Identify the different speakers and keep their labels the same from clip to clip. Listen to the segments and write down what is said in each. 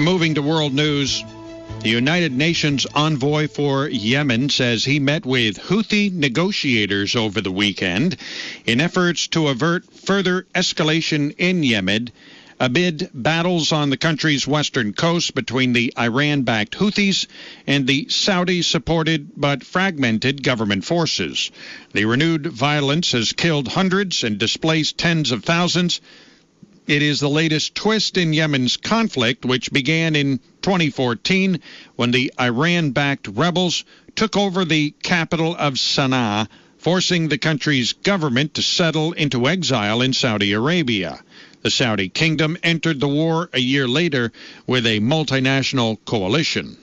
Speaker 1: Moving to world news, the United Nations envoy for Yemen says he met with Houthi negotiators over the weekend in efforts to avert further escalation in Yemen amid battles on the country's western coast between the Iran-backed Houthis and the Saudi-supported but fragmented government forces. The renewed violence has killed hundreds and displaced tens of thousands. It is the latest twist in Yemen's conflict, which began in 2014 when the Iran-backed rebels took over the capital of Sana'a, forcing the country's government to settle into exile in Saudi Arabia. The Saudi kingdom entered the war a year later with a multinational coalition.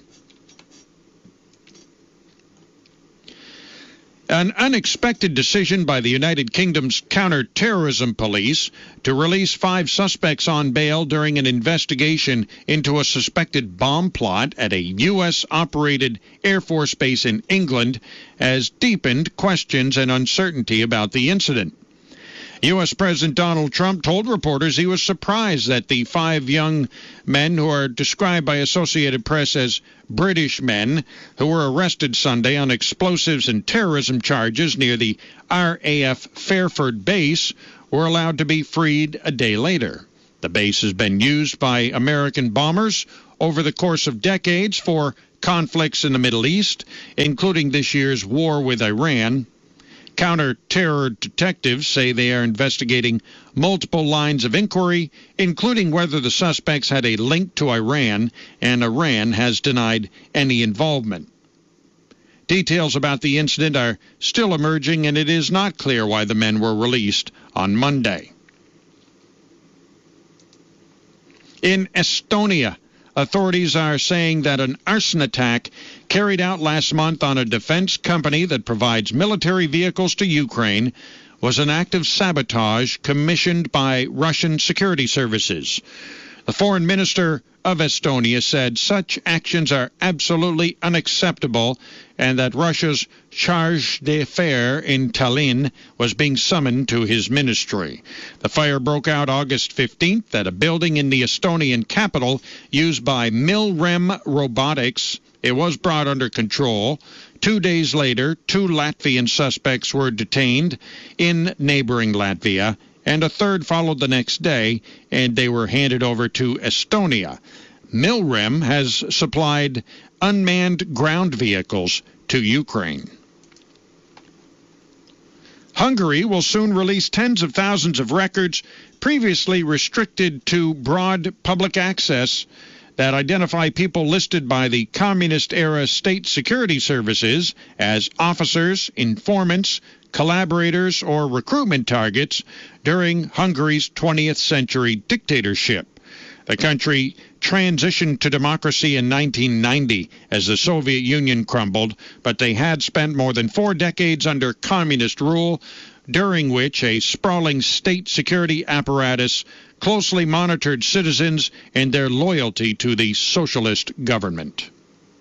Speaker 1: An unexpected decision by the United Kingdom's counter-terrorism police to release 5 suspects on bail during an investigation into a suspected bomb plot at a U.S.-operated Air Force base in England has deepened questions and uncertainty about the incident. U.S. President Donald Trump told reporters he was surprised that the 5 young men who are described by Associated Press as British men who were arrested Sunday on explosives and terrorism charges near the RAF Fairford base were allowed to be freed a day later. The base has been used by American bombers over the course of decades for conflicts in the Middle East, including this year's war with Iran. Counter-terror detectives say they are investigating multiple lines of inquiry, including whether the suspects had a link to Iran, and Iran has denied any involvement. Details about the incident are still emerging, and it is not clear why the men were released on Monday. In Estonia, authorities are saying that an arson attack carried out last month on a defense company that provides military vehicles to Ukraine was an act of sabotage commissioned by Russian security services. The foreign minister of Estonia said such actions are absolutely unacceptable and that Russia's charge d'affaires in Tallinn was being summoned to his ministry. The fire broke out August 15th at a building in the Estonian capital used by Milrem Robotics. It was brought under control. 2 days later, 2 Latvian suspects were detained in neighboring Latvia, and a third followed the next day, and they were handed over to Estonia. Milrem has supplied unmanned ground vehicles to Ukraine. Hungary will soon release tens of thousands of records previously restricted to broad public access that identify people listed by the communist-era state security services as officers, informants, collaborators, or recruitment targets during Hungary's 20th century dictatorship. The country transitioned to democracy in 1990 as the Soviet Union crumbled, but they had spent more than 4 decades under communist rule, during which a sprawling state security apparatus closely monitored citizens and their loyalty to the socialist government.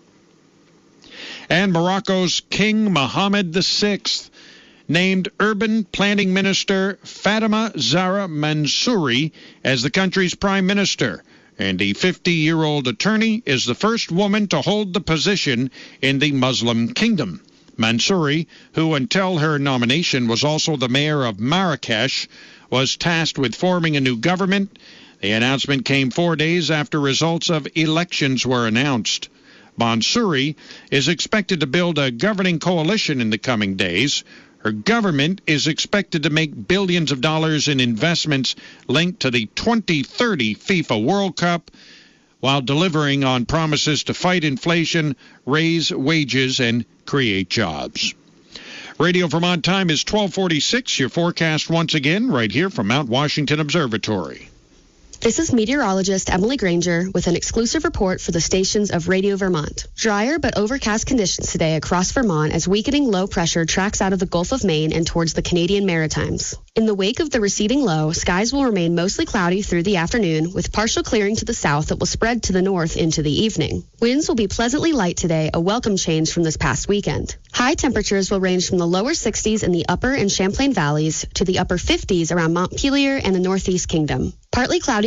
Speaker 1: And Morocco's King Mohammed VI named urban planning minister Fatima Zahra Mansouri as the country's prime minister, and the 50-year-old attorney is the first woman to hold the position in the Muslim kingdom. Mansouri, who until her nomination was also the mayor of Marrakesh, was tasked with forming a new government. The announcement came 4 days after results of elections were announced. Mansouri is expected to build a governing coalition in the coming days. Her government is expected to make billions of dollars in investments linked to the 2030 FIFA World Cup, while delivering on promises to fight inflation, raise wages, and create jobs. Radio Vermont time is 12:46. Your forecast once again right here from Mount Washington Observatory.
Speaker 2: This is meteorologist Emily Granger with an exclusive report for the stations of Radio Vermont. Drier but overcast conditions today across Vermont as weakening low pressure tracks out of the Gulf of Maine and towards the Canadian Maritimes. In the wake of the receding low, skies will remain mostly cloudy through the afternoon with partial clearing to the south that will spread to the north into the evening. Winds will be pleasantly light today, a welcome change from this past weekend. High temperatures will range from the lower 60s in the upper and Champlain valleys to the upper 50s around Montpelier and the Northeast Kingdom. Partly cloudy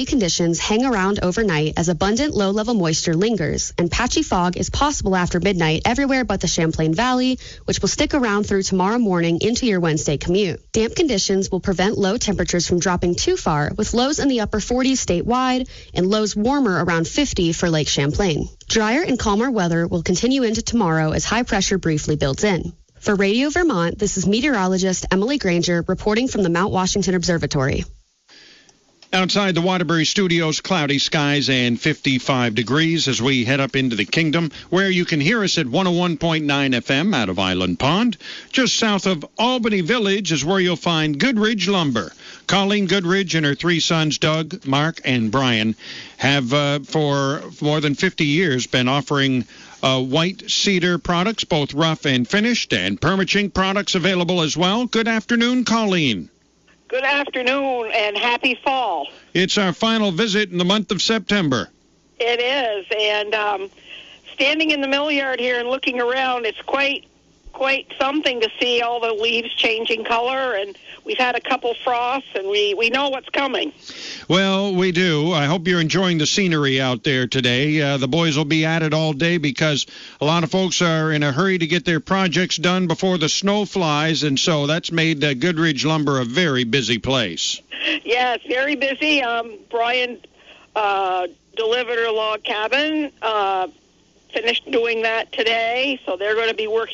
Speaker 2: cloudy conditions hang around overnight as abundant low-level moisture lingers, and patchy fog is possible after midnight everywhere but the Champlain Valley, which will stick around through tomorrow morning into your Wednesday commute. Damp conditions will prevent low temperatures from dropping too far, with lows in the upper 40s statewide and lows warmer around 50 for Lake Champlain. Drier and calmer weather will continue into tomorrow as high pressure briefly builds in. For Radio Vermont, this is meteorologist Emily Granger reporting from the Mount Washington Observatory.
Speaker 1: Outside the Waterbury Studios, cloudy skies and 55 degrees as we head up into the Kingdom, where you can hear us at 101.9 FM out of Island Pond. Just south of Albany Village is where you'll find Goodridge Lumber. Colleen Goodridge and her three sons, Doug, Mark, and Brian, have for more than 50 years been offering white cedar products, both rough and finished, and Permachink products available as well. Good afternoon, Colleen.
Speaker 3: Good afternoon and happy fall.
Speaker 1: It's our final visit in the month of September.
Speaker 3: It is, and standing in the mill yard here and looking around, it's quite something to see all the leaves changing color, and we've had a couple frosts, and we know what's coming.
Speaker 1: Well, we do. I hope you're enjoying the scenery out there today. The boys will be at it all day because a lot of folks are in a hurry to get their projects done before the snow flies, and so that's made Goodridge Lumber a very busy place.
Speaker 3: Yeah, it's very busy. Brian delivered a log cabin, finished doing that today, so they're going to be working